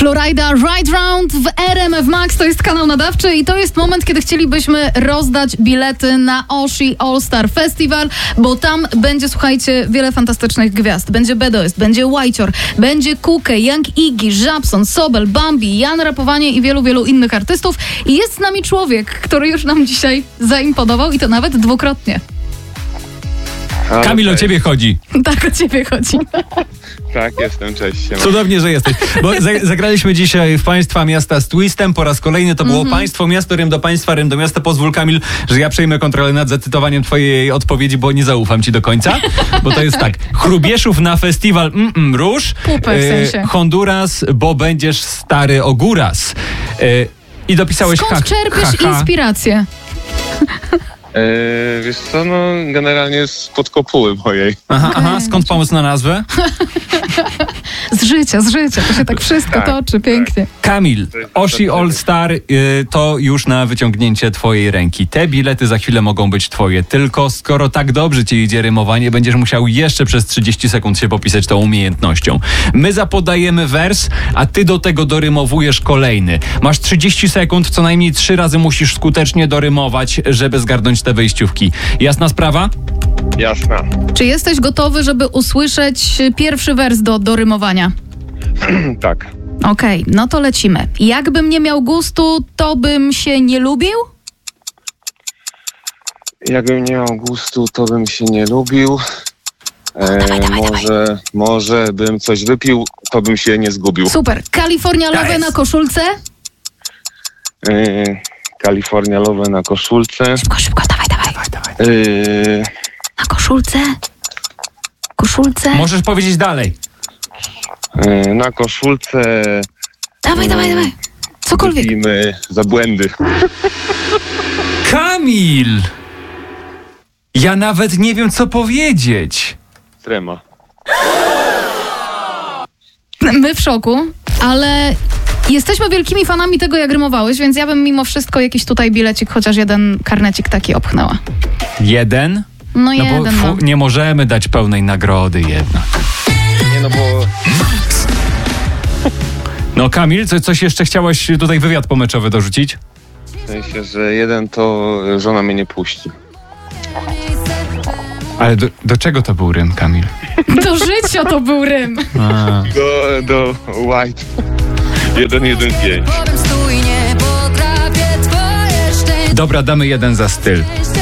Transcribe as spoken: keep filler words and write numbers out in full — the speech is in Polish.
Florida Ride Round w R M F Max, to jest kanał nadawczy i to jest moment, kiedy chcielibyśmy rozdać bilety na Oshi All Star Festival, bo tam będzie, słuchajcie, wiele fantastycznych gwiazd. Będzie Bedoest, będzie Whitehor, będzie Kuke, Young Iggy, Żabson, Sobel, Bambi, Jan Rapowanie i wielu, wielu innych artystów. I jest z nami człowiek, który już nam dzisiaj zaimponował i to nawet dwukrotnie. Ale Kamil, o ciebie chodzi. Tak, o ciebie chodzi. Tak, jestem, cześć. Siema. Cudownie, że jesteś. Bo za- zagraliśmy dzisiaj w Państwa Miasta z Twistem. Po raz kolejny to było mm-hmm. Państwo Miasto, Rym do Państwa, Rym do Miasta. Pozwól, Kamil, że ja przejmę kontrolę nad zacytowaniem twojej odpowiedzi, bo nie zaufam ci do końca. Bo to jest tak. Chrubieszów na festiwal mm, Róż. Pupę w sensie. Honduras, bo będziesz stary ogóras. E, I dopisałeś Skąd ha, czerpiesz ha, ha. inspirację? Yy, wiesz co, no generalnie spod kopuły mojej. Aha, aha, skąd pomysł na nazwę? Z życia, z życia. To się tak wszystko Tak, toczy pięknie. Kamil, Oshi All Star y, to już na wyciągnięcie twojej ręki. Te bilety za chwilę mogą być twoje. Tylko skoro tak dobrze ci idzie rymowanie, będziesz musiał jeszcze przez trzydzieści sekund się popisać tą umiejętnością. My zapodajemy wers, a ty do tego dorymowujesz kolejny. Masz trzydzieści sekund, co najmniej trzy razy musisz skutecznie dorymować, żeby zgarnąć te wejściówki. Jasna sprawa? Jasna. Czy jesteś gotowy, żeby usłyszeć pierwszy wers do, do rymowania? Tak. Okej, okay, no to lecimy. Jakbym nie miał gustu, to bym się nie lubił? Jakbym nie miał gustu, to bym się nie lubił. E, Dawaj, dawaj, może, dawaj. może bym coś wypił, to bym się nie zgubił. Super. California Love jest. na koszulce? E, California Love na koszulce. Szybko, szybko, dawaj, dawaj. Dawaj, dawaj. E, Na koszulce? Koszulce? Możesz powiedzieć dalej. e, na koszulce Dawaj, dawaj, dawaj. Cokolwiek. wypijmy za błędy. Kamil! Ja nawet nie wiem, co powiedzieć. Trema. My w szoku, ale jesteśmy wielkimi fanami tego, jak rymowałeś, więc ja bym mimo wszystko jakiś tutaj bilecik, chociaż jeden karnecik taki opchnęła. Jeden? No, No jeden, bo fu, no. nie możemy dać pełnej nagrody jednak. Nie no bo... No Kamil, co, coś jeszcze chciałeś tutaj wywiad pomeczowy dorzucić? W sensie, że jeden to żona mnie nie puści. Ale do, do czego to był rym, Kamil? Do życia to był rym. A. Do, do White. jeden jeden pięć. Dobra, damy jeden za styl.